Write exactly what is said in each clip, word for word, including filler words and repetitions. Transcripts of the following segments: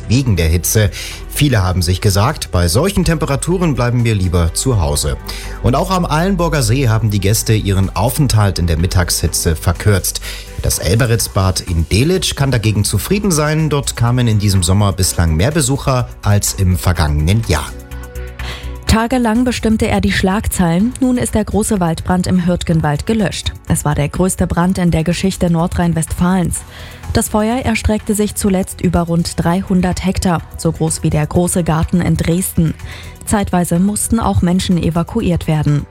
wegen der Hitze. Viele haben sich gesagt, bei solchen Temperaturen bleiben wir lieber zu Hause. Und auch am Eilenburger See haben die Gäste ihren Aufenthalt in der Mittagshitze verkürzt. Das Elberitzbad in Delitzsch kann dagegen zufrieden sein. Dort kamen in diesem Sommer bislang mehr Besucher als im vergangenen Jahr. Tagelang bestimmte er die Schlagzeilen. Nun ist der große Waldbrand im Hürtgenwald gelöscht. Es war der größte Brand in der Geschichte Nordrhein-Westfalens. Das Feuer erstreckte sich zuletzt über rund dreihundert Hektar, so groß wie der große Garten in Dresden. Zeitweise mussten auch Menschen evakuiert werden.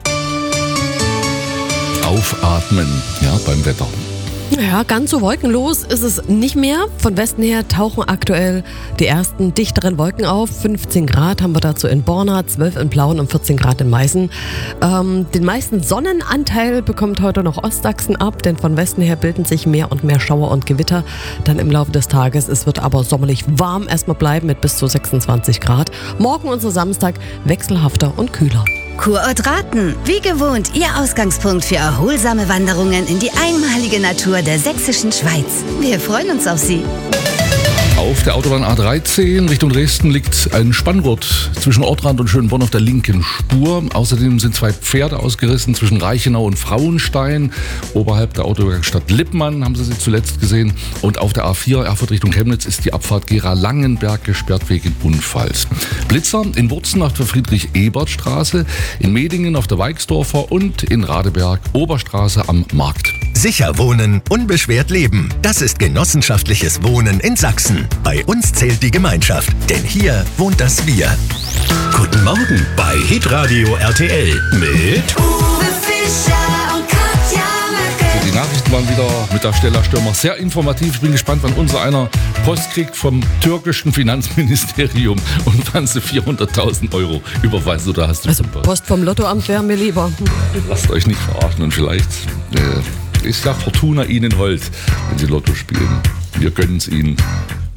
Aufatmen, ja, beim Wetter. Ja, ganz so wolkenlos ist es nicht mehr. Von Westen her tauchen aktuell die ersten dichteren Wolken auf. fünfzehn Grad haben wir dazu in Borna, zwölf in Plauen und vierzehn Grad in Meißen. Ähm, den meisten Sonnenanteil bekommt heute noch Ostsachsen ab, denn von Westen her bilden sich mehr und mehr Schauer und Gewitter dann im Laufe des Tages. Es wird aber sommerlich warm erstmal bleiben mit bis zu sechsundzwanzig Grad. Morgen unser Samstag wechselhafter und kühler. Kurort Rathen, wie gewohnt, Ihr Ausgangspunkt für erholsame Wanderungen in die einmalige Natur der sächsischen Schweiz. Wir freuen uns auf Sie. Auf der Autobahn A dreizehn Richtung Dresden liegt ein Spanngurt zwischen Ortrand und Schönborn auf der linken Spur. Außerdem sind zwei Pferde ausgerissen zwischen Reichenau und Frauenstein. Oberhalb der Autowerkstatt Lippmann haben Sie sie zuletzt gesehen. Und auf der A vier Erfurt Richtung Chemnitz ist die Abfahrt Gera-Langenberg gesperrt wegen Unfalls. Blitzer in Wurzen auf der Friedrich-Ebert-Straße, in Medingen auf der Weixdorfer und in Radeberg Oberstraße am Markt. Sicher wohnen, unbeschwert leben. Das ist genossenschaftliches Wohnen in Sachsen. Bei uns zählt die Gemeinschaft, denn hier wohnt das Wir. Guten Morgen bei Hitradio R T L mit Uwe Fischer und Katja Merkel. Die Nachrichten waren wieder mit der Stella Stürmer sehr informativ. Ich bin gespannt, wann unser einer Post kriegt vom türkischen Finanzministerium und wann sie vierhunderttausend Euro überweisen. Oder hast du Also Post vom Lottoamt wäre mir lieber. Lasst euch nicht verarschen und vielleicht äh, ist ja Fortuna Ihnen hold, wenn Sie Lotto spielen. Wir gönnen es Ihnen.